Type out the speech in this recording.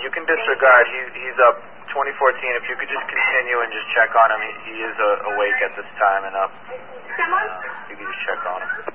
you can disregard. He's up 2014. If you could just continue and just check on him. He is awake at this time and up. You can just check on him.